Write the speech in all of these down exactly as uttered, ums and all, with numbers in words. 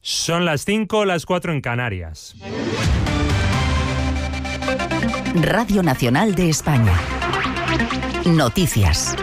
Son las cinco, las cuatro en Canarias. Radio Nacional de España. Noticias.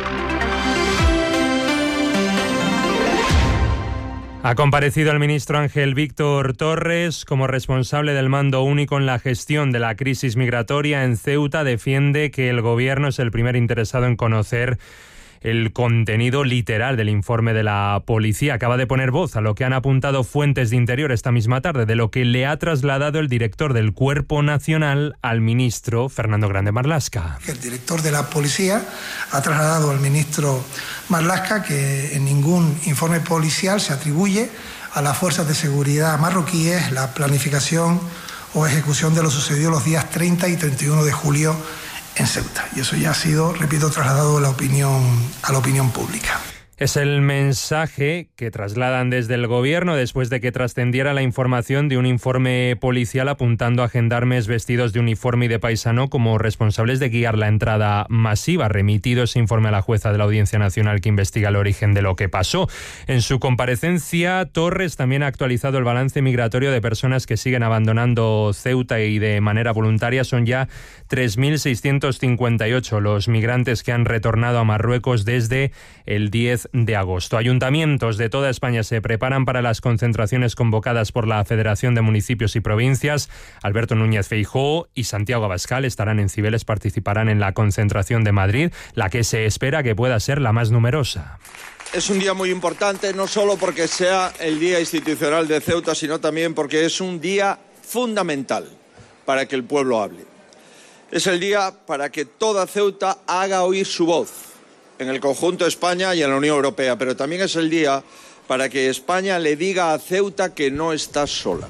Ha comparecido el ministro Ángel Víctor Torres como responsable del mando único en la gestión de la crisis migratoria en Ceuta. Defiende que el gobierno es el primer interesado en conocer el contenido literal del informe de la policía. Acaba de poner voz a lo que han apuntado fuentes de Interior esta misma tarde, de lo que le ha trasladado el director del Cuerpo Nacional al ministro Fernando Grande Marlaska. El director de la policía ha trasladado al ministro Marlaska que en ningún informe policial se atribuye a las fuerzas de seguridad marroquíes la planificación o ejecución de lo sucedido los días treinta y treinta y uno de julio en Ceuta. Y eso ya ha sido, repito, trasladado a la opinión, a la opinión pública. Es el mensaje que trasladan desde el gobierno después de que trascendiera la información de un informe policial apuntando a gendarmes vestidos de uniforme y de paisano como responsables de guiar la entrada masiva. Remitido ese informe a la jueza de la Audiencia Nacional que investiga el origen de lo que pasó. En su comparecencia, Torres también ha actualizado el balance migratorio de personas que siguen abandonando Ceuta y de manera voluntaria. Son ya tres mil seiscientos cincuenta y ocho los migrantes que han retornado a Marruecos desde el diez de agosto. Ayuntamientos de toda España se preparan para las concentraciones convocadas por la Federación de Municipios y Provincias. Alberto Núñez Feijóo y Santiago Abascal estarán en Cibeles, participarán en la concentración de Madrid, la que se espera que pueda ser la más numerosa. Es un día muy importante, no solo porque sea el Día Institucional de Ceuta, sino también porque es un día fundamental para que el pueblo hable. Es el día para que toda Ceuta haga oír su voz en el conjunto de España y en la Unión Europea, pero también es el día para que España le diga a Ceuta que no está sola.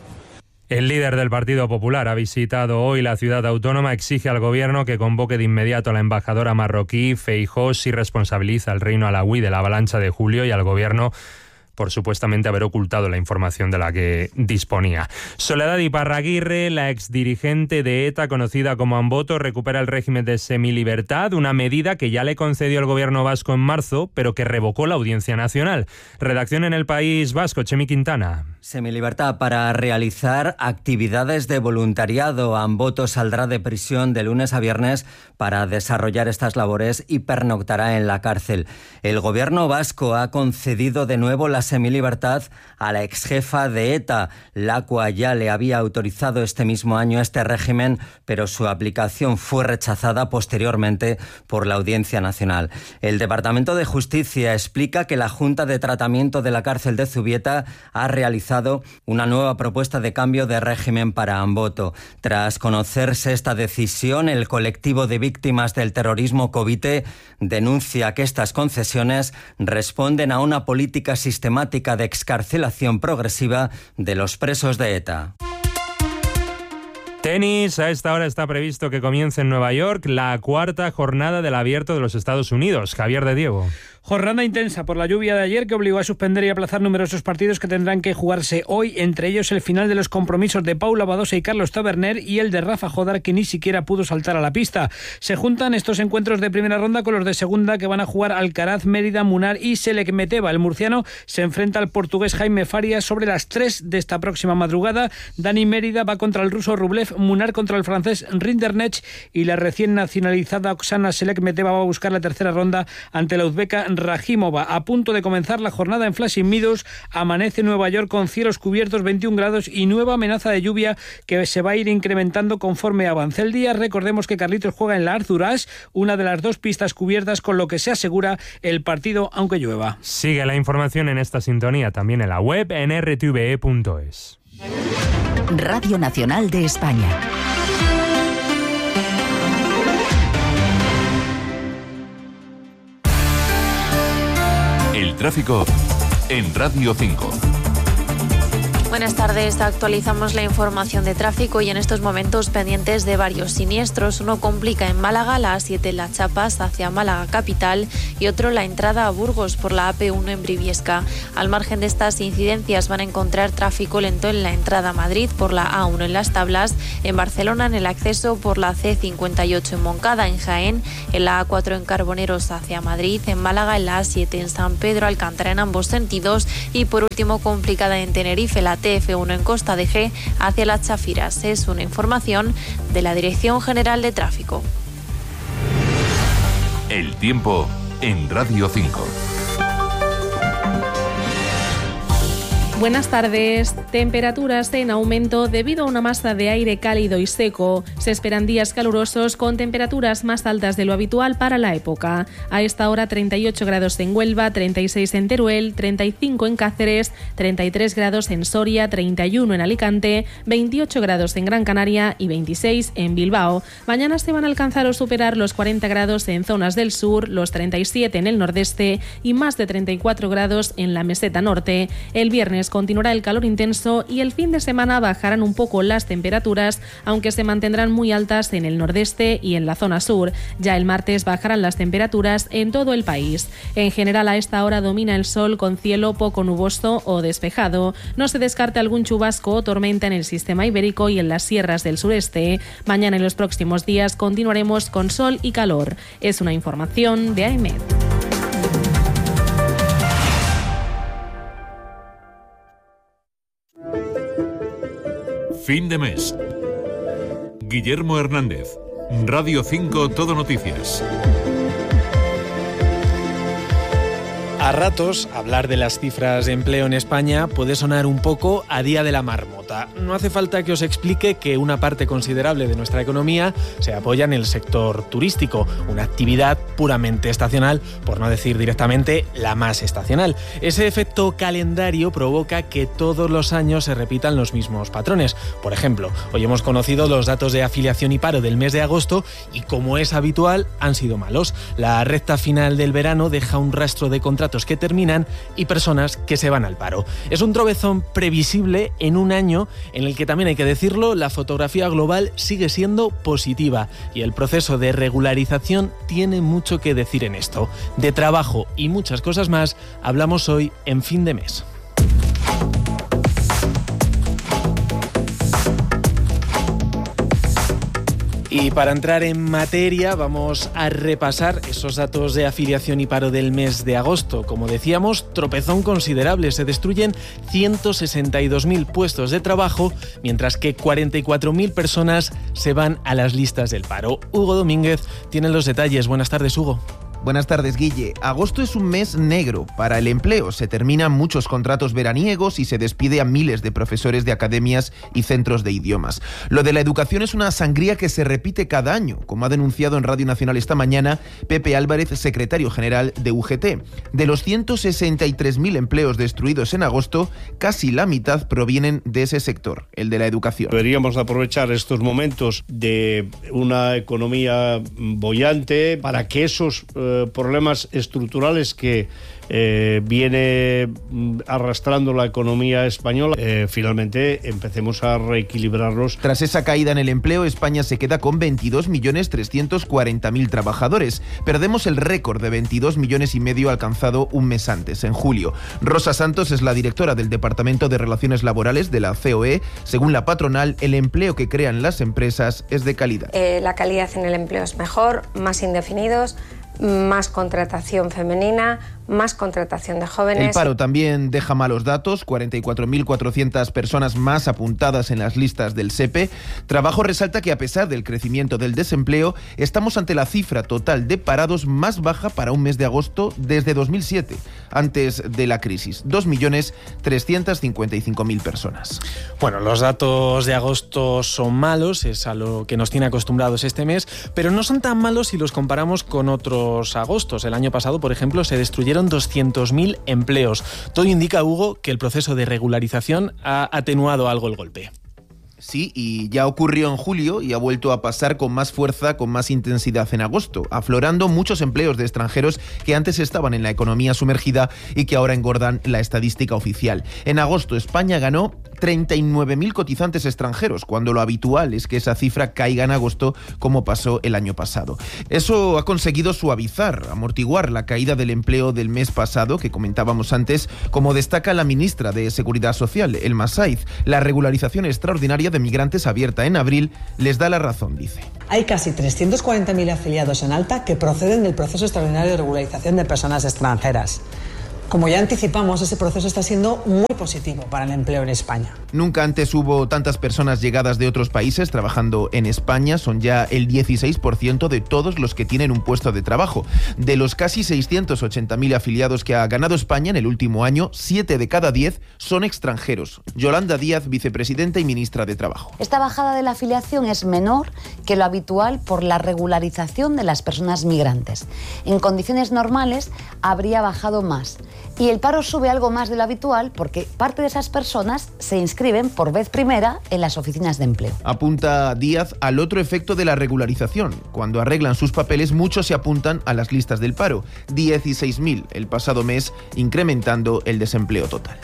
El líder del Partido Popular ha visitado hoy la ciudad autónoma, exige al gobierno que convoque de inmediato a la embajadora marroquí. Feijóo sí responsabiliza al reino alauí de la avalancha de julio y al gobierno por supuestamente haber ocultado la información de la que disponía. Soledad Iparraguirre, la exdirigente de ETA conocida como Amboto, recupera el régimen de semilibertad, una medida que ya le concedió el gobierno vasco en marzo, pero que revocó la Audiencia Nacional. Redacción en El País Vasco, Chemi Quintana. Semilibertad para realizar actividades de voluntariado. Amboto saldrá de prisión de lunes a viernes para desarrollar estas labores y pernoctará en la cárcel. El gobierno vasco ha concedido de nuevo la semilibertad a la exjefa de ETA, la cual ya le había autorizado este mismo año este régimen, pero su aplicación fue rechazada posteriormente por la Audiencia Nacional. El Departamento de Justicia explica que la Junta de Tratamiento de la cárcel de Zubieta ha realizado una nueva propuesta de cambio de régimen para Amboto. Tras conocerse esta decisión, el colectivo de víctimas del terrorismo Covite denuncia que estas concesiones responden a una política sistemática de excarcelación progresiva de los presos de ETA. Tenis, a esta hora está previsto que comience en Nueva York la cuarta jornada del Abierto de los Estados Unidos. Javier de Diego. Jornada intensa por la lluvia de ayer que obligó a suspender y aplazar numerosos partidos que tendrán que jugarse hoy, entre ellos el final de los compromisos de Paula Badosa y Carlos Taberner y el de Rafa Jodar, que ni siquiera pudo saltar a la pista. Se juntan estos encuentros de primera ronda con los de segunda que van a jugar Alcaraz, Mérida, Munar y Selekmeteva. El murciano se enfrenta al portugués Jaime Farias sobre las tres de esta próxima madrugada. Dani Mérida va contra el ruso Rublev, Munar contra el francés Rinderknecht y la recién nacionalizada Oksana Selekmeteva va a buscar la tercera ronda ante la uzbeka Rajimova. A punto de comenzar la jornada en Flushing Meadows, amanece Nueva York con cielos cubiertos, veintiún grados y nueva amenaza de lluvia que se va a ir incrementando conforme avance el día. Recordemos que Carlitos juega en la Arthur Ashe, una de las dos pistas cubiertas, con lo que se asegura el partido aunque llueva. Sigue la información en esta sintonía también en la web en r t v e punto es. Radio Nacional de España. El tráfico en Radio cinco. Buenas tardes, actualizamos la información de tráfico y en estos momentos pendientes de varios siniestros. Uno complica en Málaga, la A siete en Las Chapas hacia Málaga capital y otro la entrada a Burgos por la A P uno en Briviesca. Al margen de estas incidencias van a encontrar tráfico lento en la entrada a Madrid por la A uno en Las Tablas, en Barcelona en el acceso por la C cincuenta y ocho en Moncada, en Jaén, en la A cuatro en Carboneros hacia Madrid, en Málaga en la A siete en San Pedro Alcántara en ambos sentidos y por último complicada en Tenerife la T F uno en Costa de G hacia Las Chafiras. Es una información de la Dirección General de Tráfico. El tiempo en Radio cinco. Buenas tardes. Temperaturas en aumento debido a una masa de aire cálido y seco. Se esperan días calurosos con temperaturas más altas de lo habitual para la época. A esta hora treinta y ocho grados en Huelva, treinta y seis en Teruel, treinta y cinco en Cáceres, treinta y tres grados en Soria, treinta y uno en Alicante, veintiocho grados en Gran Canaria y veintiséis en Bilbao. Mañana se van a alcanzar o superar los cuarenta grados en zonas del sur, los treinta y siete en el nordeste y más de treinta y cuatro grados en la meseta norte. El viernes continuará el calor intenso y el fin de semana bajarán un poco las temperaturas, aunque se mantendrán muy altas en el nordeste y en la zona sur. Ya el martes bajarán las temperaturas en todo el país. En general, a esta hora domina el sol con cielo poco nuboso o despejado. No se descarta algún chubasco o tormenta en el sistema ibérico y en las sierras del sureste. Mañana y los próximos días continuaremos con sol y calor. Es una información de AEMET. Fin de mes. Guillermo Hernández, Radio cinco Todo Noticias. A ratos, hablar de las cifras de empleo en España puede sonar un poco a día de la marmota. No hace falta que os explique que una parte considerable de nuestra economía se apoya en el sector turístico, una actividad puramente estacional, por no decir directamente la más estacional. Ese efecto calendario provoca que todos los años se repitan los mismos patrones. Por ejemplo, hoy hemos conocido los datos de afiliación y paro del mes de agosto y, como es habitual, han sido malos. La recta final del verano deja un rastro de contratos que terminan y personas que se van al paro. Es un tropezón previsible en un año en el que, también hay que decirlo, la fotografía global sigue siendo positiva y el proceso de regularización tiene mucho que decir en esto. De trabajo y muchas cosas más hablamos hoy en Fin de Mes. Y para entrar en materia vamos a repasar esos datos de afiliación y paro del mes de agosto. Como decíamos, tropezón considerable. Se destruyen ciento sesenta y dos mil puestos de trabajo, mientras que cuarenta y cuatro mil personas se van a las listas del paro. Hugo Domínguez tiene los detalles. Buenas tardes, Hugo. Buenas tardes, Guille. Agosto es un mes negro para el empleo. Se terminan muchos contratos veraniegos y se despide a miles de profesores de academias y centros de idiomas. Lo de la educación es una sangría que se repite cada año, como ha denunciado en Radio Nacional esta mañana Pepe Álvarez, secretario general de U G T. De los ciento sesenta y tres mil empleos destruidos en agosto, casi la mitad provienen de ese sector, el de la educación. Deberíamos aprovechar estos momentos de una economía boyante para que esos eh, problemas estructurales que eh, viene arrastrando la economía española, eh, finalmente empecemos a reequilibrarlos. Tras esa caída en el empleo, España se queda con veintidós millones trescientos cuarenta mil trabajadores. Perdemos el récord de veintidós millones y medio alcanzado un mes antes, en julio. Rosa Santos es la directora del Departamento de Relaciones Laborales de la C O E. Según la patronal, el empleo que crean las empresas es de calidad. Eh, la calidad en el empleo es mejor, más indefinidos, más contratación femenina, más contratación de jóvenes. El paro también deja malos datos, cuarenta y cuatro mil cuatrocientas personas más apuntadas en las listas del S E P E. Trabajo resalta que, a pesar del crecimiento del desempleo, estamos ante la cifra total de parados más baja para un mes de agosto desde dos mil siete, antes de la crisis, dos millones trescientos cincuenta y cinco mil personas. Bueno, los datos de agosto son malos, es a lo que nos tiene acostumbrados este mes, pero no son tan malos si los comparamos con otros agostos. El año pasado, por ejemplo, se destruyeron doscientos mil empleos. Todo indica, Hugo, que el proceso de regularización ha atenuado algo el golpe. Sí, y ya ocurrió en julio y ha vuelto a pasar con más fuerza, con más intensidad en agosto, aflorando muchos empleos de extranjeros que antes estaban en la economía sumergida y que ahora engordan la estadística oficial. En agosto España ganó treinta y nueve mil cotizantes extranjeros, cuando lo habitual es que esa cifra caiga en agosto, como pasó el año pasado. Eso ha conseguido suavizar, amortiguar la caída del empleo del mes pasado, que comentábamos antes, como destaca la ministra de Seguridad Social, Elma Saiz. La regularización extraordinaria de migrantes abierta en abril les da la razón, dice. Hay casi trescientos cuarenta mil afiliados en alta que proceden del proceso extraordinario de regularización de personas extranjeras. Como ya anticipamos, ese proceso está siendo muy positivo para el empleo en España. Nunca antes hubo tantas personas llegadas de otros países trabajando en España. Son ya el dieciséis por ciento de todos los que tienen un puesto de trabajo. De los casi seiscientos ochenta mil afiliados que ha ganado España en el último año, siete de cada diez son extranjeros. Yolanda Díaz, vicepresidenta y ministra de Trabajo. Esta bajada de la afiliación es menor que lo habitual por la regularización de las personas migrantes. En condiciones normales habría bajado más. Y el paro sube algo más de lo habitual porque parte de esas personas se inscriben por vez primera en las oficinas de empleo. Apunta Díaz al otro efecto de la regularización. Cuando arreglan sus papeles, muchos se apuntan a las listas del paro. dieciséis mil el pasado mes, incrementando el desempleo total.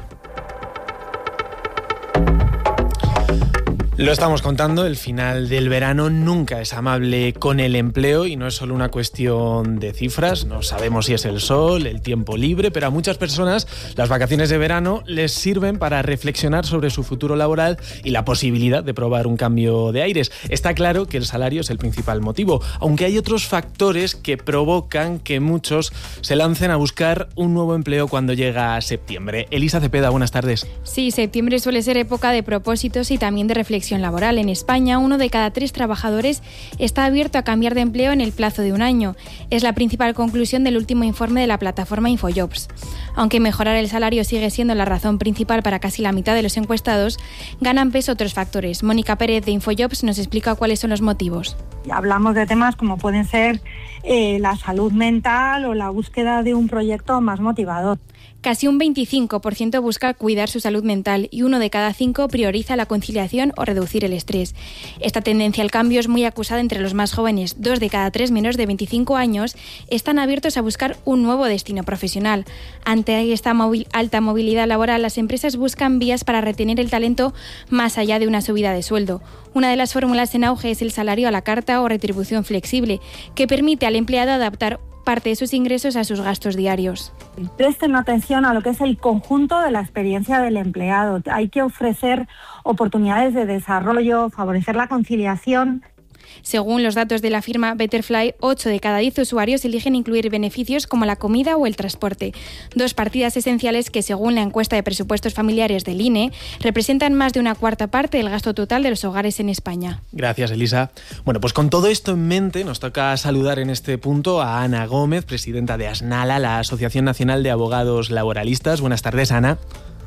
Lo estamos contando, el final del verano nunca es amable con el empleo y no es solo una cuestión de cifras. No sabemos si es el sol, el tiempo libre, pero a muchas personas las vacaciones de verano les sirven para reflexionar sobre su futuro laboral y la posibilidad de probar un cambio de aires. Está claro que el salario es el principal motivo, aunque hay otros factores que provocan que muchos se lancen a buscar un nuevo empleo cuando llega septiembre. Elisa Cepeda, buenas tardes. Sí, septiembre suele ser época de propósitos y también de reflexión laboral. En España, uno de cada tres trabajadores está abierto a cambiar de empleo en el plazo de un año. Es la principal conclusión del último informe de la plataforma InfoJobs. Aunque mejorar el salario sigue siendo la razón principal para casi la mitad de los encuestados, ganan peso otros factores. Mónica Pérez de InfoJobs nos explica cuáles son los motivos. Hablamos de temas como pueden ser eh, la salud mental o la búsqueda de un proyecto más motivador. Casi un veinticinco por ciento busca cuidar su salud mental y uno de cada cinco prioriza la conciliación o reducir el estrés. Esta tendencia al cambio es muy acusada entre los más jóvenes. Dos de cada tres menores de veinticinco años están abiertos a buscar un nuevo destino profesional. Ante esta móvil, alta movilidad laboral, las empresas buscan vías para retener el talento más allá de una subida de sueldo. Una de las fórmulas en auge es el salario a la carta o retribución flexible, que permite al empleado adaptar parte de sus ingresos a sus gastos diarios. Presten atención a lo que es el conjunto de la experiencia del empleado. Hay que ofrecer oportunidades de desarrollo, favorecer la conciliación. Según los datos de la firma Betterfly, ocho de cada diez usuarios eligen incluir beneficios como la comida o el transporte. Dos partidas esenciales que, según la encuesta de presupuestos familiares del I N E, representan más de una cuarta parte del gasto total de los hogares en España. Gracias, Elisa. Bueno, pues con todo esto en mente, nos toca saludar en este punto a Ana Gómez, presidenta de ASNALA, la Asociación Nacional de Abogados Laboralistas. Buenas tardes, Ana.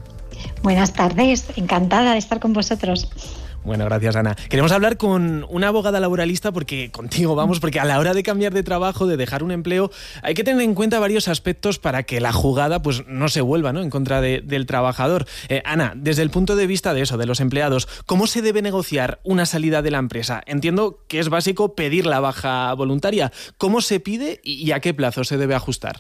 Buenas tardes, encantada de estar con vosotros. Bueno, gracias, Ana. Queremos hablar con una abogada laboralista porque contigo vamos, porque a la hora de cambiar de trabajo, de dejar un empleo, hay que tener en cuenta varios aspectos para que la jugada pues no se vuelva, ¿no?, en contra de, del trabajador. Eh, Ana, desde el punto de vista de eso, de los empleados, ¿cómo se debe negociar una salida de la empresa? Entiendo que es básico pedir la baja voluntaria. ¿Cómo se pide y a qué plazo se debe ajustar?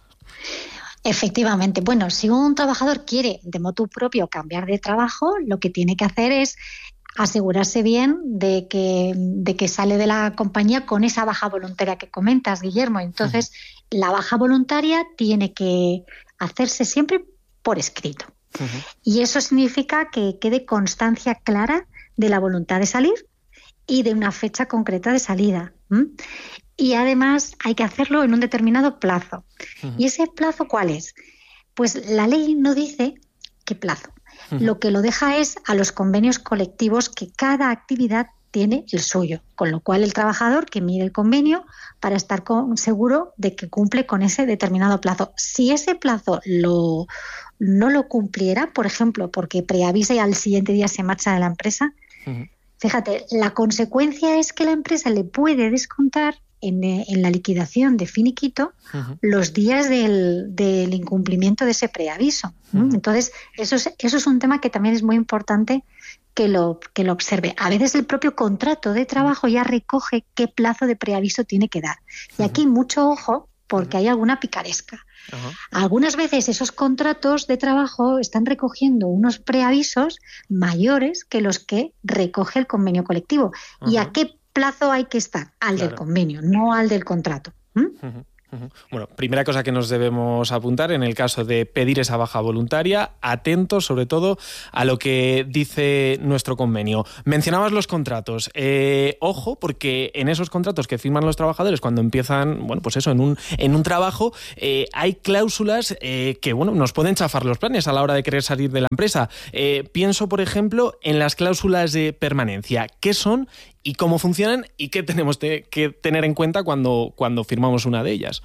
Efectivamente. Bueno, si un trabajador quiere de motu propio cambiar de trabajo, lo que tiene que hacer es asegurarse bien de que, de que sale de la compañía con esa baja voluntaria que comentas, Guillermo. Entonces, uh-huh. la baja voluntaria tiene que hacerse siempre por escrito. Uh-huh. Y eso significa que quede constancia clara de la voluntad de salir y de una fecha concreta de salida. ¿Mm? Y además hay que hacerlo en un determinado plazo. Uh-huh. ¿Y ese plazo cuál es? Pues la ley no dice qué plazo. Lo que lo deja es a los convenios colectivos, que cada actividad tiene el suyo, con lo cual el trabajador que mire el convenio para estar con, seguro de que cumple con ese determinado plazo. Si ese plazo lo, no lo cumpliera, por ejemplo, porque preavisa y al siguiente día se marcha de la empresa, uh-huh. fíjate, la consecuencia es que la empresa le puede descontar en, en la liquidación de finiquito uh-huh. los días del, del incumplimiento de ese preaviso. Uh-huh. Entonces, eso es, eso es un tema que también es muy importante que lo, que lo observe. A veces el propio contrato de trabajo ya recoge qué plazo de preaviso tiene que dar. Y aquí mucho ojo, porque hay alguna picaresca. Uh-huh. Algunas veces esos contratos de trabajo están recogiendo unos preavisos mayores que los que recoge el convenio colectivo. Uh-huh. ¿Y a qué plazo hay que estar? Al claro. del convenio, no al del contrato. ¿Mm? Uh-huh. Bueno, primera cosa que nos debemos apuntar en el caso de pedir esa baja voluntaria, atentos sobre todo a lo que dice nuestro convenio. Mencionabas los contratos. Eh, ojo, porque en esos contratos que firman los trabajadores cuando empiezan, bueno, pues eso, en un, en un trabajo, eh, hay cláusulas eh, que, bueno, nos pueden chafar los planes a la hora de querer salir de la empresa. Eh, pienso, por ejemplo, en las cláusulas de permanencia. ¿Qué son y cómo funcionan y qué tenemos que tener en cuenta cuando, cuando firmamos una de ellas?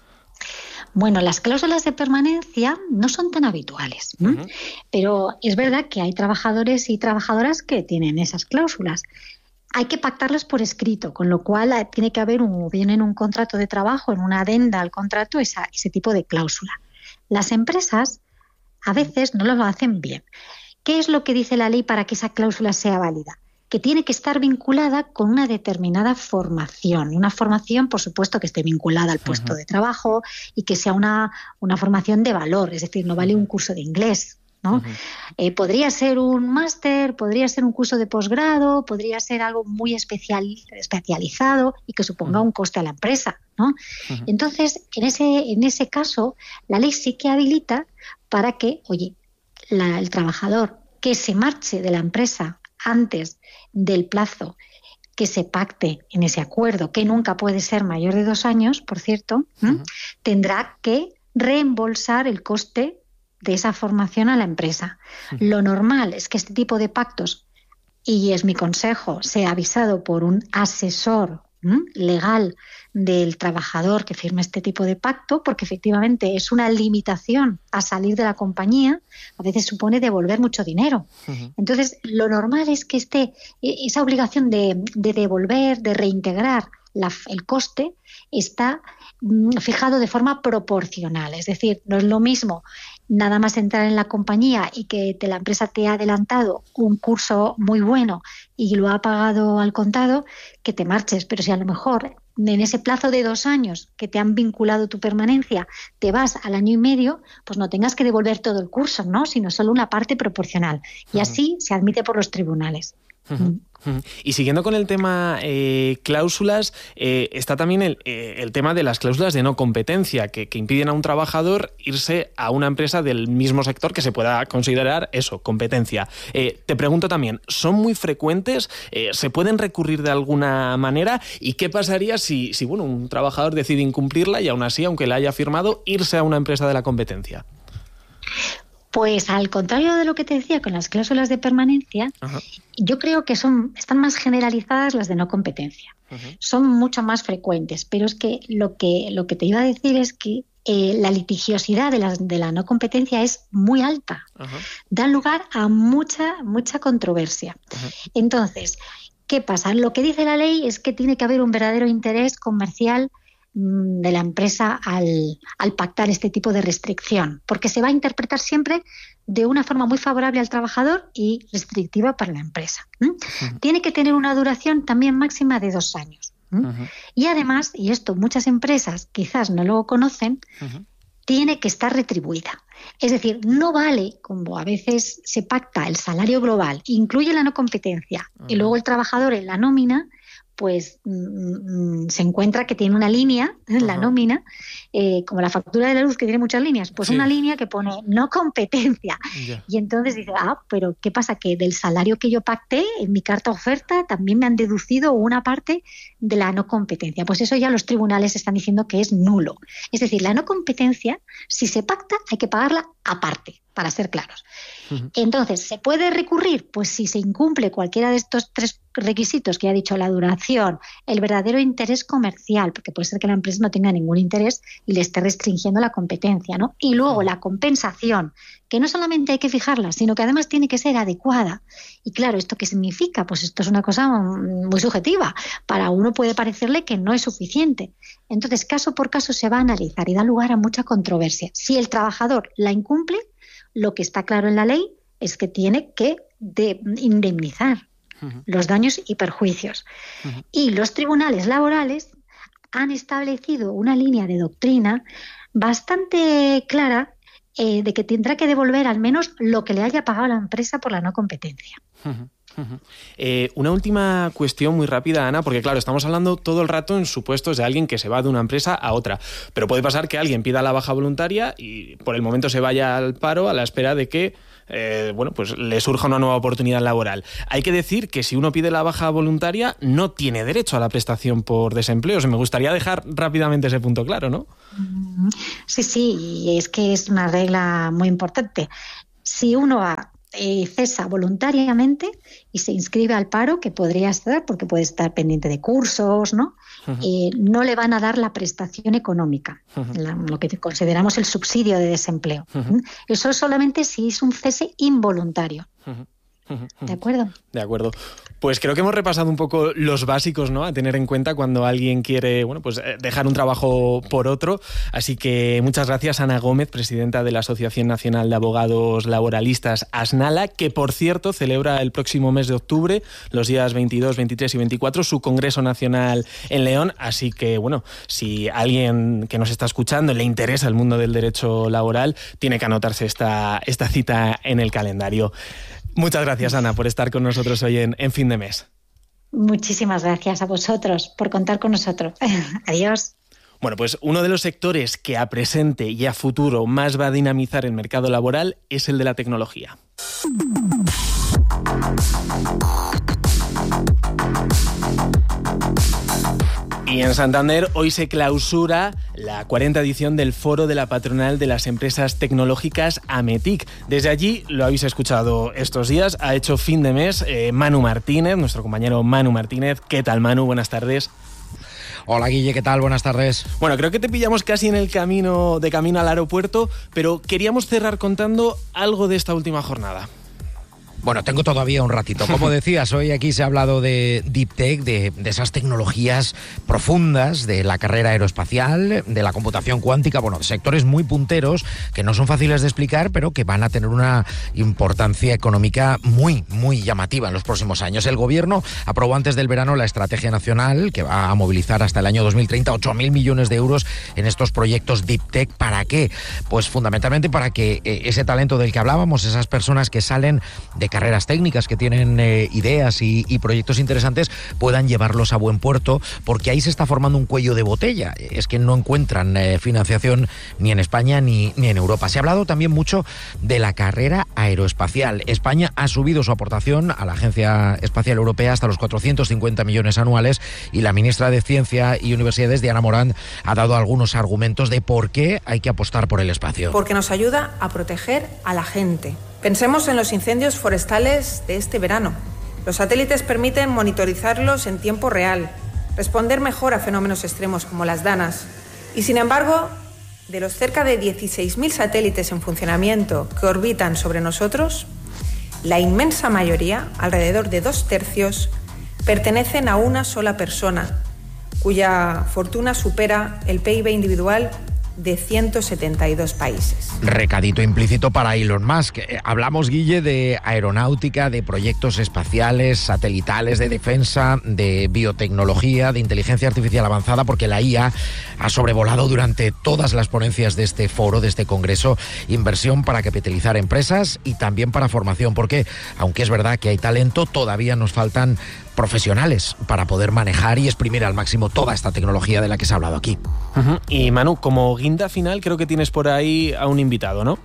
Bueno, las cláusulas de permanencia no son tan habituales, ¿eh? Uh-huh. Pero es verdad que hay trabajadores y trabajadoras que tienen esas cláusulas. Hay que pactarlas por escrito, con lo cual tiene que haber un, bien en un contrato de trabajo, en una adenda al contrato, esa, ese tipo de cláusula. Las empresas a veces no lo hacen bien. ¿Qué es lo que dice la ley para que esa cláusula sea válida? Que tiene que estar vinculada con una determinada formación. Una formación, por supuesto, que esté vinculada al puesto uh-huh. de trabajo y que sea una, una formación de valor, es decir, no vale un curso de inglés, ¿no? Uh-huh. Eh, podría ser un máster, podría ser un curso de posgrado, podría ser algo muy especial, especializado y que suponga uh-huh. un coste a la empresa, ¿no? Uh-huh. Entonces, en ese, en ese caso, la ley sí que habilita para que, oye, la, el trabajador que se marche de la empresa antes del plazo que se pacte en ese acuerdo, que nunca puede ser mayor de dos años, por cierto, uh-huh. tendrá que reembolsar el coste de esa formación a la empresa. Uh-huh. Lo normal es que este tipo de pactos, y es mi consejo, sea avisado por un asesor ¿m? legal del trabajador que firme este tipo de pacto, porque efectivamente es una limitación a salir de la compañía, a veces supone devolver mucho dinero. Uh-huh. Entonces, lo normal es que esté esa obligación de, de devolver, de reintegrar la, el coste, está mm, fijado de forma proporcional. Es decir, no es lo mismo nada más entrar en la compañía y que te, la empresa te ha adelantado un curso muy bueno y lo ha pagado al contado, que te marches. Pero si a lo mejor en ese plazo de dos años que te han vinculado tu permanencia te vas al año y medio, pues no tengas que devolver todo el curso, ¿no? Sino solo una parte proporcional. Y uh-huh. así se admite por los tribunales. Uh-huh. Uh-huh. Y siguiendo con el tema eh, cláusulas, eh, está también el, eh, el tema de las cláusulas de no competencia que, que impiden a un trabajador irse a una empresa del mismo sector que se pueda considerar eso, competencia. Eh, te pregunto también, ¿son muy frecuentes? Eh, ¿Se pueden recurrir de alguna manera? ¿Y qué pasaría si, si bueno, un trabajador decide incumplirla y aún así, aunque la haya firmado, irse a una empresa de la competencia? Pues al contrario de lo que te decía con las cláusulas de permanencia, uh-huh. yo creo que son están más generalizadas las de no competencia. Uh-huh. Son mucho más frecuentes, pero es que lo que lo que te iba a decir es que eh, la litigiosidad de la, de la no competencia es muy alta. Uh-huh. Da lugar a mucha, mucha controversia. Uh-huh. Entonces, ¿qué pasa? Lo que dice la ley es que tiene que haber un verdadero interés comercial de la empresa al, al pactar este tipo de restricción, porque se va a interpretar siempre de una forma muy favorable al trabajador y restrictiva para la empresa. ¿Mm? Uh-huh. Tiene que tener una duración también máxima de dos años. ¿Mm? Uh-huh. Y además, y esto muchas empresas quizás no lo conocen, uh-huh. tiene que estar retribuida. Es decir, no vale, como a veces se pacta el salario global, incluye la no competencia uh-huh. y luego el trabajador en la nómina, pues mmm, se encuentra que tiene una línea en la nómina, eh, como la factura de la luz que tiene muchas líneas, pues sí. una línea que pone no competencia. Yeah. Y entonces dice, ah, pero ¿qué pasa? Que del salario que yo pacté en mi carta oferta también me han deducido una parte de la no competencia. Pues eso ya los tribunales están diciendo que es nulo. Es decir, la no competencia, si se pacta, hay que pagarla aparte, para ser claros. Entonces, ¿se puede recurrir? Pues si se incumple cualquiera de estos tres requisitos que ha dicho, la duración, el verdadero interés comercial, porque puede ser que la empresa no tenga ningún interés y le esté restringiendo la competencia, ¿no? Y luego la compensación, que no solamente hay que fijarla, sino que además tiene que ser adecuada. Y claro, ¿esto qué significa? Pues esto es una cosa muy subjetiva. Para uno puede parecerle que no es suficiente. Entonces, caso por caso se va a analizar y da lugar a mucha controversia. Si el trabajador la incumple, lo que está claro en la ley es que tiene que de indemnizar uh-huh. los daños y perjuicios. Uh-huh. Y los tribunales laborales han establecido una línea de doctrina bastante clara eh, de que tendrá que devolver al menos lo que le haya pagado la empresa por la no competencia. Uh-huh. Uh-huh. Eh, una última cuestión muy rápida, Ana, porque claro, estamos hablando todo el rato en supuestos de alguien que se va de una empresa a otra, pero puede pasar que alguien pida la baja voluntaria y por el momento se vaya al paro a la espera de que eh, bueno, pues le surja una nueva oportunidad laboral. Hay que decir que si uno pide la baja voluntaria no tiene derecho a la prestación por desempleo. O sea, me gustaría dejar rápidamente ese punto claro, ¿no? Sí, sí, y es que es una regla muy importante. Si uno ha Eh, cesa voluntariamente y se inscribe al paro, que podría estar, porque puede estar pendiente de cursos, ¿no? Uh-huh. Eh, no le van a dar la prestación económica, uh-huh. la, lo que consideramos el subsidio de desempleo. Uh-huh. Eso solamente si es un cese involuntario. Uh-huh. ¿De acuerdo? De acuerdo. Pues creo que hemos repasado un poco los básicos, ¿no?, a tener en cuenta cuando alguien quiere, bueno, pues dejar un trabajo por otro. Así que muchas gracias, Ana Gómez, presidenta de la Asociación Nacional de Abogados Laboralistas ASNALA, que por cierto celebra el próximo mes de octubre, los días veintidós, veintitrés y veinticuatro, su Congreso Nacional en León. Así que, bueno, si alguien que nos está escuchando le interesa el mundo del derecho laboral, tiene que anotarse esta, esta cita en el calendario. Muchas gracias, Ana, por estar con nosotros hoy en, en Fin de Mes. Muchísimas gracias a vosotros por contar con nosotros. Adiós. Bueno, pues uno de los sectores que a presente y a futuro más va a dinamizar el mercado laboral es el de la tecnología. Y en Santander hoy se clausura la cuarta edición del Foro de la Patronal de las Empresas Tecnológicas AMETIC. Desde allí, lo habéis escuchado estos días, ha hecho Fin de Mes eh, Manu Martínez, nuestro compañero Manu Martínez. ¿Qué tal, Manu? Buenas tardes. Hola, Guille, ¿qué tal? Buenas tardes. Bueno, creo que te pillamos casi en el camino de camino al aeropuerto, pero queríamos cerrar contando algo de esta última jornada. Bueno, tengo todavía un ratito. Como decías, hoy aquí se ha hablado de Deep Tech, de, de esas tecnologías profundas, de la carrera aeroespacial, de la computación cuántica, bueno, sectores muy punteros que no son fáciles de explicar, pero que van a tener una importancia económica muy, muy llamativa en los próximos años. El Gobierno aprobó antes del verano la Estrategia Nacional, que va a movilizar hasta el año dos mil treinta ocho mil millones de euros en estos proyectos Deep Tech. ¿Para qué? Pues fundamentalmente para que eh, ese talento del que hablábamos, esas personas que salen de carreras técnicas, que tienen eh, ideas y, y proyectos interesantes, puedan llevarlos a buen puerto, porque ahí se está formando un cuello de botella. Es que no encuentran eh, financiación ni en España ni, ni en Europa. Se ha hablado también mucho de la carrera aeroespacial. España ha subido su aportación a la Agencia Espacial Europea hasta los cuatrocientos cincuenta millones anuales, y la ministra de Ciencia y Universidades, Diana Morán, ha dado algunos argumentos de por qué hay que apostar por el espacio. Porque nos ayuda a proteger a la gente. Pensemos en los incendios forestales de este verano. Los satélites permiten monitorizarlos en tiempo real, responder mejor a fenómenos extremos como las danas. Y sin embargo, de los cerca de dieciséis mil satélites en funcionamiento que orbitan sobre nosotros, la inmensa mayoría, alrededor de dos tercios, pertenecen a una sola persona, cuya fortuna supera el P I B individual de ciento setenta y dos países. Recadito implícito para Elon Musk. Hablamos, Guille, de aeronáutica, de proyectos espaciales, satelitales, de defensa, de biotecnología, de inteligencia artificial avanzada, porque la I A ha sobrevolado durante todas las ponencias de este foro, de este congreso. Inversión para capitalizar empresas y también para formación, porque aunque es verdad que hay talento, todavía nos faltan profesionales para poder manejar y exprimir al máximo toda esta tecnología de la que se ha hablado aquí. Uh-huh. Y Manu, como guinda final, creo que tienes por ahí a un invitado, ¿no?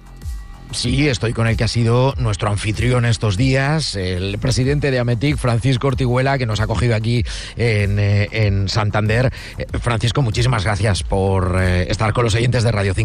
Sí, estoy con el que ha sido nuestro anfitrión estos días, el presidente de AMETIC, Francisco Ortiguela, que nos ha acogido aquí en, eh, en Santander. Eh, Francisco, muchísimas gracias por eh, estar con los oyentes de Radio cinco.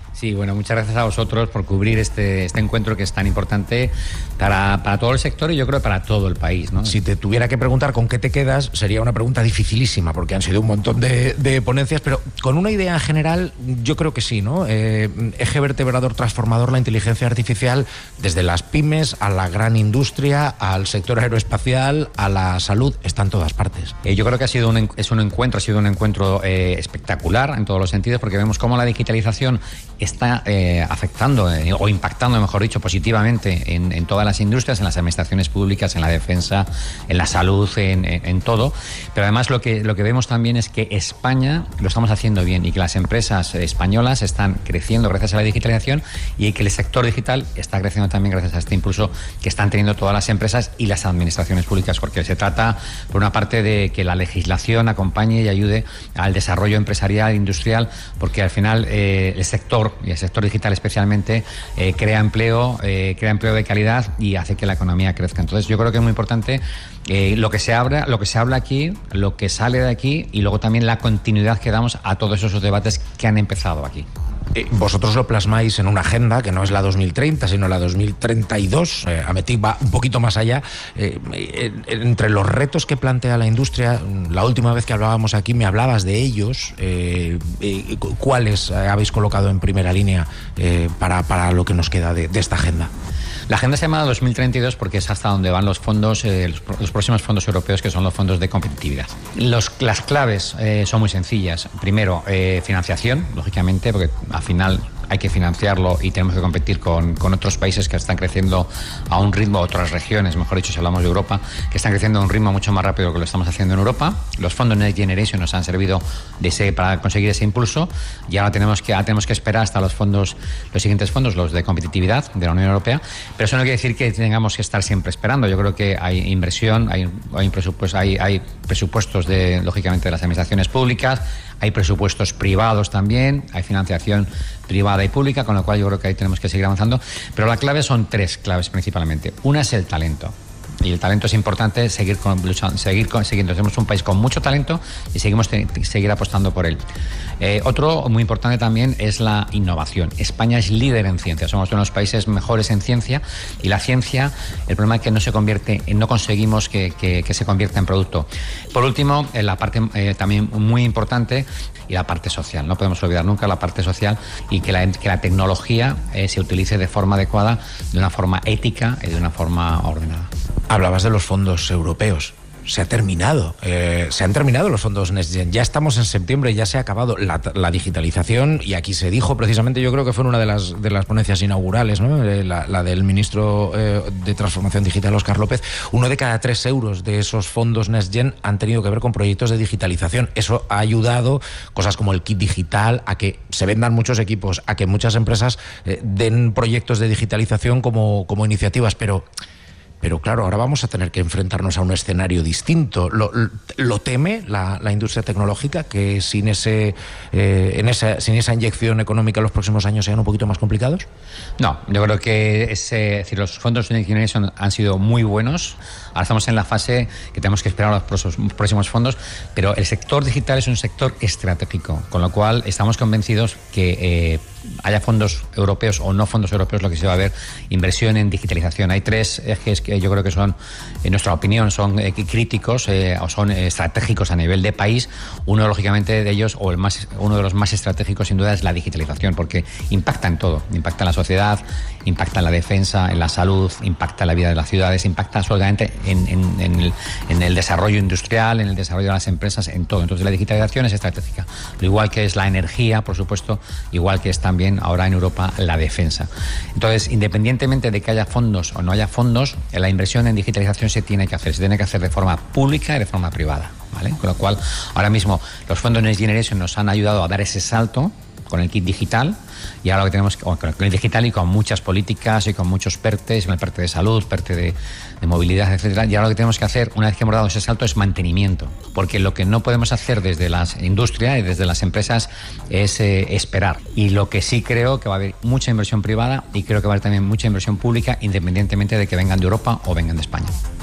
Sí, bueno, muchas gracias a vosotros por cubrir este, este encuentro que es tan importante para, para todo el sector y yo creo para todo el país, ¿no? Si te tuviera que preguntar con qué te quedas, sería una pregunta dificilísima, porque han sido un montón de, de ponencias, pero con una idea general, yo creo que sí, ¿no? Eh, eje vertebrador transformador, la inteligencia artificial, desde las pymes a la gran industria, al sector aeroespacial, a la salud, está en todas partes. Eh, yo creo que ha sido un, es un encuentro, ha sido un encuentro eh, espectacular en todos los sentidos, porque vemos cómo la digitalización está eh, afectando eh, o impactando, mejor dicho, positivamente en, en todas las industrias, en las administraciones públicas, en la defensa, en la salud, en, en, en todo. Pero además lo que, lo que vemos también es que España lo estamos haciendo bien y que las empresas españolas están creciendo gracias a la digitalización y que el sector digital está creciendo también gracias a este impulso que están teniendo todas las empresas y las administraciones públicas, porque se trata, por una parte, de que la legislación acompañe y ayude al desarrollo empresarial, industrial, porque al final eh, el sector y el sector digital especialmente eh, crea empleo, eh, crea empleo de calidad y hace que la economía crezca. Entonces yo creo que es muy importante eh, lo que se habla, lo que se habla aquí, lo que sale de aquí y luego también la continuidad que damos a todos esos debates que han empezado aquí. Eh, vosotros lo plasmáis en una agenda que no es la dos mil treinta, sino la dos mil treinta y dos. Eh, Ametic va un poquito más allá. Eh, eh, entre los retos que plantea la industria, la última vez que hablábamos aquí me hablabas de ellos. Eh, eh, ¿Cuáles habéis colocado en primera línea eh, para, para lo que nos queda de, de esta agenda? La agenda se llama dos mil treinta y dos porque es hasta donde van los fondos, eh, los, los próximos fondos europeos, que son los fondos de competitividad. Los, las claves eh, son muy sencillas. Primero, eh, financiación, lógicamente, porque al final hay que financiarlo y tenemos que competir con, con otros países que están creciendo a un ritmo, otras regiones, mejor dicho, si hablamos de Europa, que están creciendo a un ritmo mucho más rápido que lo estamos haciendo en Europa. Los fondos Next Generation nos han servido de ese, para conseguir ese impulso y ahora tenemos que, ahora tenemos que esperar hasta los fondos, los siguientes fondos, los de competitividad de la Unión Europea, pero eso no quiere decir que tengamos que estar siempre esperando. Yo creo que hay inversión, hay, hay, presupuestos, hay, hay presupuestos de, lógicamente, de las administraciones públicas, hay presupuestos privados también, hay financiación privada y pública, con lo cual yo creo que ahí tenemos que seguir avanzando. Pero la clave son tres claves principalmente. Una es el talento. Y el talento es importante seguir con, seguir consiguiendo. Somos un país con mucho talento y seguimos te, seguir apostando por él. Eh, otro muy importante también es la innovación. España es líder en ciencia. Somos uno de los países mejores en ciencia y la ciencia, el problema es que no se convierte, no conseguimos que, que, que se convierta en producto. Por último, en la parte eh, también muy importante y la parte social. No podemos olvidar nunca la parte social y que la, que la tecnología eh, se utilice de forma adecuada, de una forma ética y de una forma ordenada. Hablabas de los fondos europeos. Se ha terminado, eh, se han terminado los fondos Next Gen. Ya estamos en septiembre, ya se ha acabado la, la digitalización y aquí se dijo precisamente, yo creo que fue una de las, de las ponencias inaugurales, ¿no? Eh, la, la del ministro eh, de Transformación Digital, Óscar López. Uno de cada tres euros de esos fondos Next Gen han tenido que ver con proyectos de digitalización. Eso ha ayudado, cosas como el kit digital, a que se vendan muchos equipos, a que muchas empresas eh, den proyectos de digitalización como, como iniciativas, pero... Pero claro, ahora vamos a tener que enfrentarnos a un escenario distinto. ¿Lo, lo teme la, la industria tecnológica, que sin, ese, eh, en esa, sin esa inyección económica los próximos años sean un poquito más complicados? No, yo creo que ese, es decir, los fondos de Next Generation han sido muy buenos. Ahora estamos en la fase que tenemos que esperar a los próximos fondos, pero el sector digital es un sector estratégico, con lo cual estamos convencidos que eh, haya fondos europeos o no fondos europeos, lo que se va a ver, inversión en digitalización. Hay tres ejes que yo creo que son, en nuestra opinión, son eh, críticos eh, o son eh, estratégicos a nivel de país. Uno, lógicamente, de ellos, o el más, uno de los más estratégicos, sin duda, es la digitalización, porque impacta en todo, impacta en la sociedad, impacta en la defensa, en la salud, impacta en la vida de las ciudades, impacta absolutamente en, en, en, el, en el desarrollo industrial, en el desarrollo de las empresas, en todo. Entonces la digitalización es estratégica, lo igual que es la energía, por supuesto, igual que es también ahora en Europa la defensa. Entonces, independientemente de que haya fondos o no haya fondos, la inversión en digitalización se tiene que hacer, se tiene que hacer de forma pública y de forma privada, ¿vale? Con lo cual, ahora mismo los fondos Next Generation nos han ayudado a dar ese salto con el kit digital, y ahora lo que tenemos, con el digital y con muchas políticas y con muchos PERTES, con el PERTE de salud, PERTE de, de movilidad, etcétera. Y ahora lo que tenemos que hacer, una vez que hemos dado ese salto, es mantenimiento, porque lo que no podemos hacer desde la industria y desde las empresas es eh, esperar. Y lo que sí creo que va a haber mucha inversión privada y creo que va a haber también mucha inversión pública, independientemente de que vengan de Europa o vengan de España.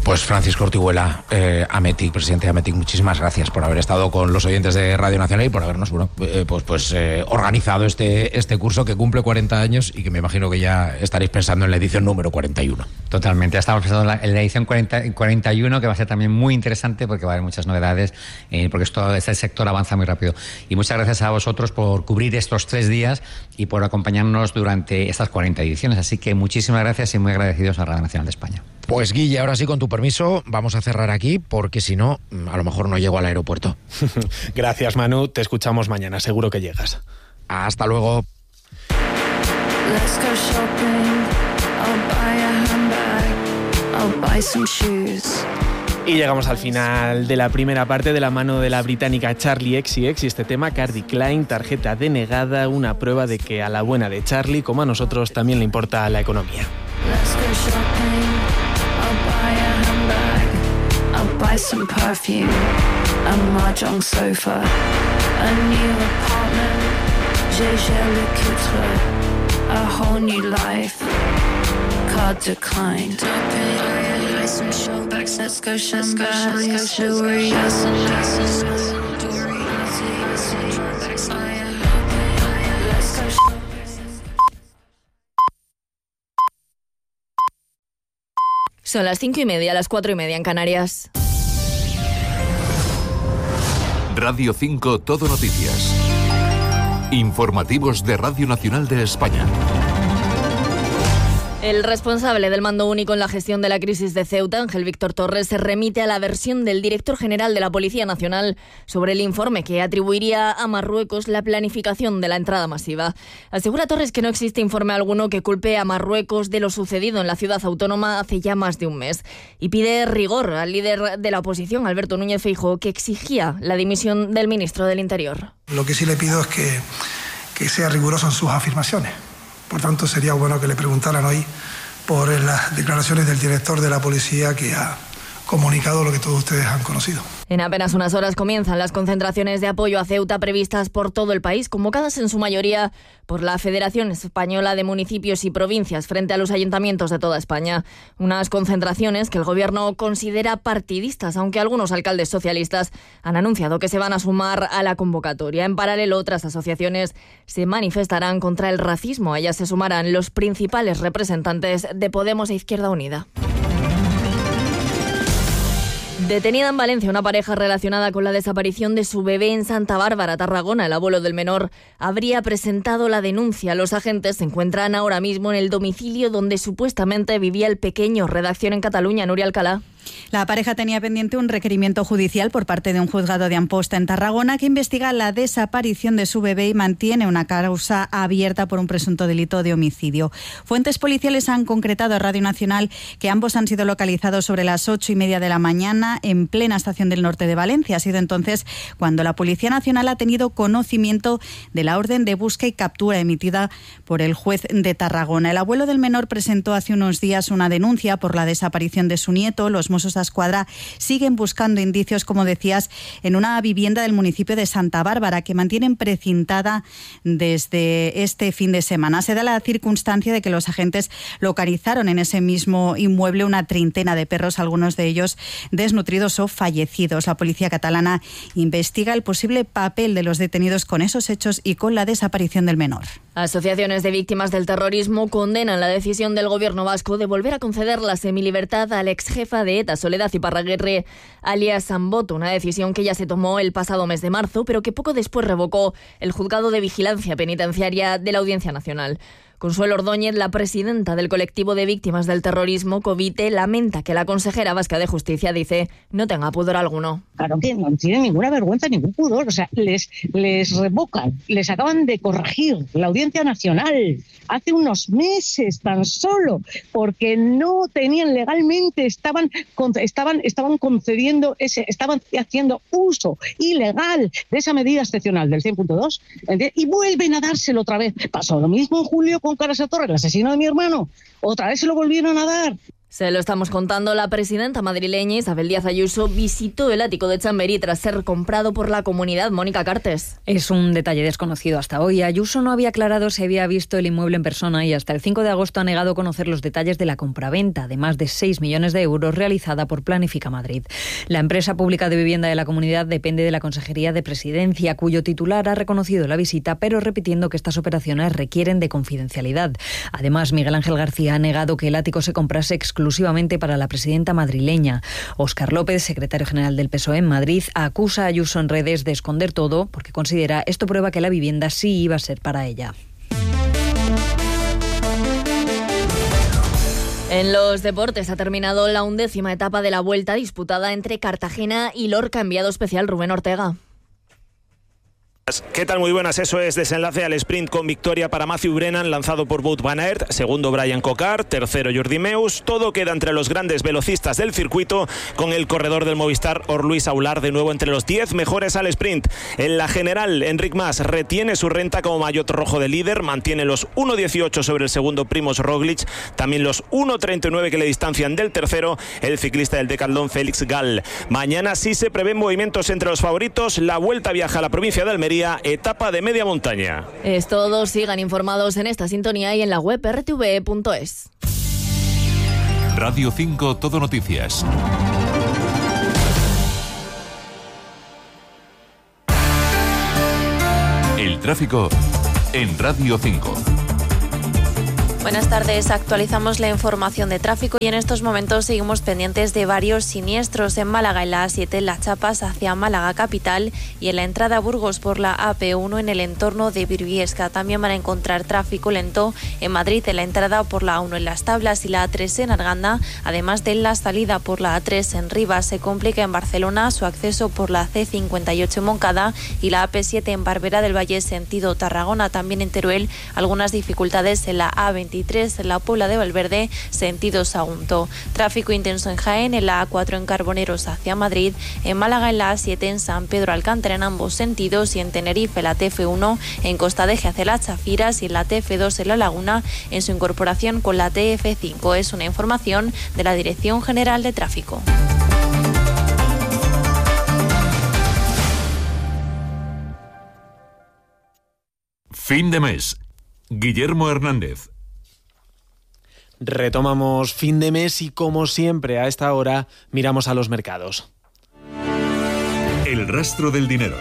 Pues Francisco Ortiguela, eh, Ametic, presidente de Ametic, muchísimas gracias por haber estado con los oyentes de Radio Nacional y por habernos bueno, eh, pues, pues eh, organizado este, este curso que cumple cuarenta años y que me imagino que ya estaréis pensando en la edición número cuarenta y uno. Totalmente, ya estamos pensando en la, en la edición cuarenta, cuarenta y uno, que va a ser también muy interesante porque va a haber muchas novedades, eh, porque esto, este sector avanza muy rápido. Y muchas gracias a vosotros por cubrir estos tres días y por acompañarnos durante estas cuarenta ediciones. Así que muchísimas gracias y muy agradecidos a Radio Nacional de España. Pues Guille, ahora sí, con tu permiso, vamos a cerrar aquí porque si no, a lo mejor no llego al aeropuerto. Gracias, Manu. Te escuchamos mañana. Seguro que llegas. Hasta luego. Let's go shopping. I'll buy a handbag. I'll buy some shoes. Y llegamos al final de la primera parte de la mano de la británica Charli X C X y este tema, Calvin Klein, tarjeta denegada, una prueba de que a la buena de Charli, como a nosotros, también le importa la economía. Let's go shopping. I'll buy a handbag. I'll buy some perfume. A mahjong sofa. A new apartment. J'ai le couture. A whole new life. Card declined. Buy some showbacks. Let's go shopping. Let's go jewelry. Son las cinco y media, las cuatro y media en Canarias. Radio cinco Todo Noticias. Informativos de Radio Nacional de España. El responsable del mando único en la gestión de la crisis de Ceuta, Ángel Víctor Torres, se remite a la versión del director general de la Policía Nacional sobre el informe que atribuiría a Marruecos la planificación de la entrada masiva. Asegura Torres que no existe informe alguno que culpe a Marruecos de lo sucedido en la ciudad autónoma hace ya más de un mes y pide rigor al líder de la oposición, Alberto Núñez Feijóo, que exigía la dimisión del ministro del Interior. Lo que sí le pido es que, que sea riguroso en sus afirmaciones. Por tanto, sería bueno que le preguntaran hoy por las declaraciones del director de la policía que ha comunicado lo que todos ustedes han conocido. En apenas unas horas comienzan las concentraciones de apoyo a Ceuta previstas por todo el país, convocadas en su mayoría por la Federación Española de Municipios y Provincias frente a los ayuntamientos de toda España. Unas concentraciones que el Gobierno considera partidistas, aunque algunos alcaldes socialistas han anunciado que se van a sumar a la convocatoria. En paralelo, otras asociaciones se manifestarán contra el racismo. A ellas se sumarán los principales representantes de Podemos e Izquierda Unida. Detenida en Valencia una pareja relacionada con la desaparición de su bebé en Santa Bárbara, Tarragona. El abuelo del menor habría presentado la denuncia. Los agentes se encuentran ahora mismo en el domicilio donde supuestamente vivía el pequeño. Redacción en Cataluña, Nuria Alcalá. La pareja tenía pendiente un requerimiento judicial por parte de un juzgado de Amposta en Tarragona que investiga la desaparición de su bebé y mantiene una causa abierta por un presunto delito de homicidio. Fuentes policiales han concretado a Radio Nacional que ambos han sido localizados sobre las ocho y media de la mañana en plena estación del norte de Valencia. Ha sido entonces cuando la Policía Nacional ha tenido conocimiento de la orden de busca y captura emitida por el juez de Tarragona. El abuelo del menor presentó hace unos días una denuncia por la desaparición de su nieto. Los Mossos d'Esquadra siguen buscando indicios, como decías, en una vivienda del municipio de Santa Bárbara que mantienen precintada desde este fin de semana. Se da la circunstancia de que los agentes localizaron en ese mismo inmueble una treintena de perros, algunos de ellos desnutridos o fallecidos. La policía catalana investiga el posible papel de los detenidos con esos hechos y con la desaparición del menor. Asociaciones de víctimas del terrorismo condenan la decisión del gobierno vasco de volver a conceder la semilibertad al exjefa de ETA, Soledad Iparraguirre, alias Samboto, una decisión que ya se tomó el pasado mes de marzo, pero que poco después revocó el Juzgado de Vigilancia Penitenciaria de la Audiencia Nacional. Consuelo Ordóñez, la presidenta del colectivo de víctimas del terrorismo, COVITE, lamenta que la consejera vasca de Justicia, dice, no tenga pudor alguno. Claro que no tienen ninguna vergüenza, ningún pudor. O sea, les, les revocan, les acaban de corregir la Audiencia Nacional hace unos meses tan solo, porque no tenían legalmente, estaban, estaban, estaban concediendo, ese, estaban haciendo uso ilegal de esa medida excepcional del cien punto dos, y vuelven a dárselo otra vez. Pasó lo mismo en julio con Carles Torres, el asesino de mi hermano. Otra vez se lo volvieron a dar. Se lo estamos contando. La presidenta madrileña Isabel Díaz Ayuso visitó el ático de Chamberí tras ser comprado por la comunidad. Mónica Cartes. Es un detalle desconocido hasta hoy. Ayuso no había aclarado si había visto el inmueble en persona y hasta el cinco de agosto ha negado conocer los detalles de la compraventa de más de seis millones de euros realizada por Planifica Madrid. La empresa pública de vivienda de la comunidad depende de la Consejería de Presidencia, cuyo titular ha reconocido la visita, pero repitiendo que estas operaciones requieren de confidencialidad. Además, Miguel Ángel García ha negado que el ático se comprase exclusivamente exclusivamente para la presidenta madrileña. Óscar López, secretario general del P S O E en Madrid, acusa a Ayuso en redes de esconder todo porque considera esto prueba que la vivienda sí iba a ser para ella. En los deportes ha terminado la undécima etapa de la Vuelta disputada entre Cartagena y Lorca. Enviado especial Rubén Ortega. ¿Qué tal? Muy buenas, eso es desenlace al sprint con victoria para Matthew Brennan, lanzado por Wout van Aert, segundo Brian Cocard, tercero Jordi Meus. Todo queda entre los grandes velocistas del circuito, con el corredor del Movistar Orluis Aular de nuevo entre los diez mejores al sprint. En la general, Enric Mas retiene su renta como maillot rojo de líder, mantiene los uno dieciocho sobre el segundo Primož Roglic, también los uno treinta y nueve que le distancian del tercero el ciclista del Decathlon Félix Gall. Mañana sí se prevén movimientos entre los favoritos. La Vuelta viaja a la provincia de Almería, etapa de media montaña. Es todo. Sigan informados en esta sintonía y en la web r t v punto es. Radio cinco Todo Noticias. El tráfico en Radio cinco. Buenas tardes, actualizamos la información de tráfico y en estos momentos seguimos pendientes de varios siniestros en Málaga, en la A siete, en Las Chapas hacia Málaga capital y en la entrada a Burgos por la A P uno en el entorno de Briviesca. También van a encontrar tráfico lento en Madrid en la entrada por la A uno en Las Tablas y la A tres en Arganda, además de la salida por la A tres en Rivas. Se complica en Barcelona su acceso por la C cincuenta y ocho en Moncada y la A P siete en Barberá del Valle sentido Tarragona. También en Teruel algunas dificultades en la A veintitrés en la Puebla de Valverde sentido Sagunto. Tráfico intenso en Jaén, en la A cuatro en Carboneros hacia Madrid, en Málaga en la A siete en San Pedro Alcántara en ambos sentidos y en Tenerife la T F uno en Costa Deje hacia Las Chafiras y en la T F dos en La Laguna en su incorporación con la T F cinco. Es una información de la Dirección General de Tráfico. Fin de mes. Guillermo Hernández. Retomamos fin de mes y, como siempre, a esta hora miramos a los mercados. El rastro del dinero.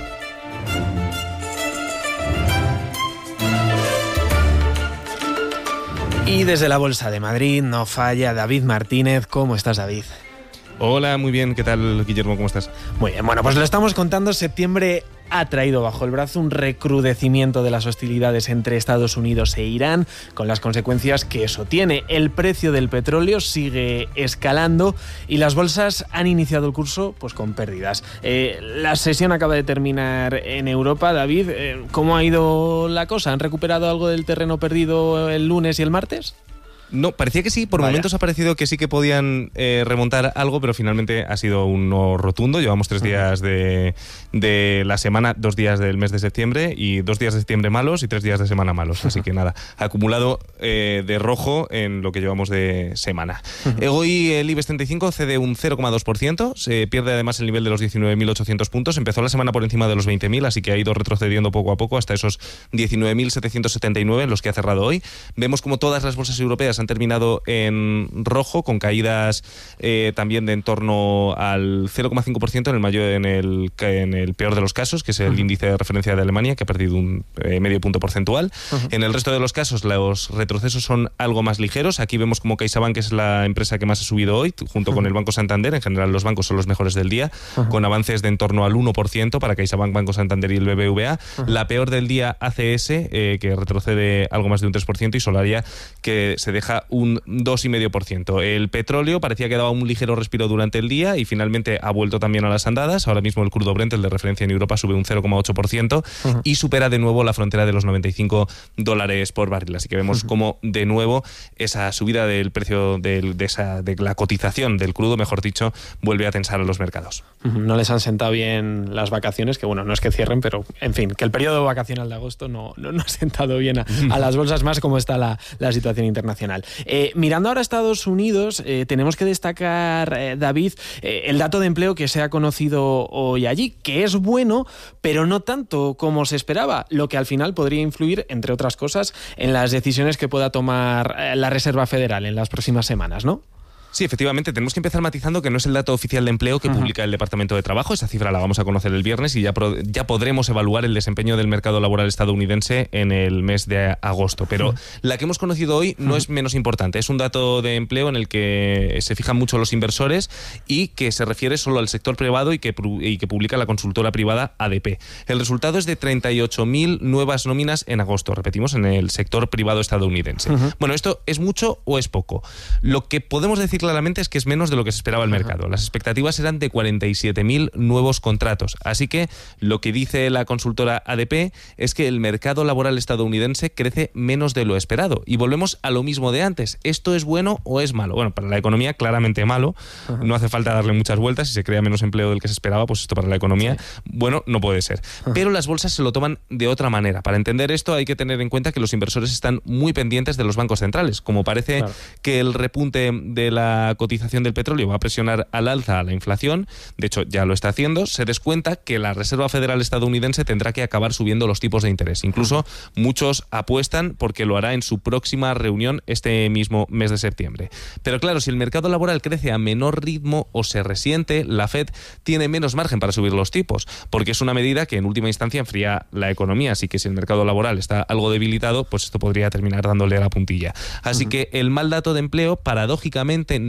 Y desde la Bolsa de Madrid no falla David Martínez. ¿Cómo estás, David? Hola, muy bien. ¿Qué tal, Guillermo? ¿Cómo estás? Muy bien. Bueno, pues lo estamos contando. Septiembre ha traído bajo el brazo un recrudecimiento de las hostilidades entre Estados Unidos e Irán, con las consecuencias que eso tiene. El precio del petróleo sigue escalando y las bolsas han iniciado el curso pues con pérdidas. Eh, la sesión acaba de terminar en Europa. David, eh, ¿cómo ha ido la cosa? ¿Han recuperado algo del terreno perdido el lunes y el martes? No, parecía que sí, por Vaya. momentos ha parecido que sí que podían eh, remontar algo, pero finalmente ha sido un no rotundo. Llevamos tres días de, de la semana, dos días del mes de septiembre y dos días de septiembre malos y tres días de semana malos. Así que nada, acumulado eh, de rojo en lo que llevamos de semana. Eh, hoy el IBEX treinta y cinco cede un cero coma dos por ciento, se pierde además el nivel de los diecinueve mil ochocientos puntos. Empezó la semana por encima de los veinte mil, así que ha ido retrocediendo poco a poco hasta esos diecinueve mil setecientos setenta y nueve en los que ha cerrado hoy. Vemos como todas las bolsas europeas han terminado en rojo, con caídas eh, también de en torno al cero coma cinco por ciento en el mayor, en el en el peor de los casos, que es el uh-huh. índice de referencia de Alemania, que ha perdido un eh, medio punto porcentual. Uh-huh. En el resto de los casos los retrocesos son algo más ligeros. Aquí vemos como CaixaBank es la empresa que más ha subido hoy, junto uh-huh. con el Banco Santander. En general los bancos son los mejores del día, uh-huh. con avances de en torno al uno por ciento para CaixaBank, Banco Santander y el B B V A. Uh-huh. La peor del día A C S, eh, que retrocede algo más de un tres por ciento, y Solaria, que se deja un dos coma cinco por ciento. El petróleo parecía que daba un ligero respiro durante el día y finalmente ha vuelto también a las andadas. Ahora mismo el crudo Brent, el de referencia en Europa, sube un cero coma ocho por ciento uh-huh. y supera de nuevo la frontera de los noventa y cinco dólares por barril. Así que vemos uh-huh. cómo de nuevo esa subida del precio del, de, esa, de la cotización del crudo, mejor dicho, vuelve a tensar a los mercados. Uh-huh. No les han sentado bien las vacaciones, que bueno, no es que cierren, pero en fin, que el periodo vacacional de agosto no, no, no ha sentado bien a, a las bolsas, más como está la, la situación internacional. nacional. Eh, mirando ahora a Estados Unidos, eh, tenemos que destacar, eh, David, eh, el dato de empleo que se ha conocido hoy allí, que es bueno, pero no tanto como se esperaba, lo que al final podría influir, entre otras cosas, en las decisiones que pueda tomar eh, la Reserva Federal en las próximas semanas, ¿no? Sí, efectivamente, tenemos que empezar matizando que no es el dato oficial de empleo que Ajá. publica el Departamento de Trabajo. Esa cifra la vamos a conocer el viernes y ya, pro, ya podremos evaluar el desempeño del mercado laboral estadounidense en el mes de agosto. Pero Ajá. la que hemos conocido hoy no Ajá. es menos importante. Es un dato de empleo en el que se fijan mucho los inversores y que se refiere solo al sector privado y que, y que publica la consultora privada A D P. El resultado es de treinta y ocho mil nuevas nóminas en agosto, repetimos, en el sector privado estadounidense. Ajá. Bueno, ¿esto es mucho o es poco? Lo que podemos decir claramente es que es menos de lo que se esperaba el mercado. Las expectativas eran de cuarenta y siete mil nuevos contratos. Así que lo que dice la consultora A D P es que el mercado laboral estadounidense crece menos de lo esperado. Y volvemos a lo mismo de antes. ¿Esto es bueno o es malo? Bueno, para la economía claramente malo. Ajá. No hace falta darle muchas vueltas. Si se crea menos empleo del que se esperaba, pues esto para la economía, sí. bueno, no puede ser. Ajá. Pero las bolsas se lo toman de otra manera. Para entender esto hay que tener en cuenta que los inversores están muy pendientes de los bancos centrales. Como parece claro. que el repunte de la cotización del petróleo va a presionar al alza a la inflación, de hecho ya lo está haciendo, se descuenta que la Reserva Federal estadounidense tendrá que acabar subiendo los tipos de interés. Incluso muchos apuestan porque lo hará en su próxima reunión este mismo mes de septiembre. Pero claro, si el mercado laboral crece a menor ritmo o se resiente, la Fed tiene menos margen para subir los tipos, porque es una medida que en última instancia enfría la economía, así que si el mercado laboral está algo debilitado, pues esto podría terminar dándole a la puntilla. Así uh-huh. que el mal dato de empleo, paradójicamente,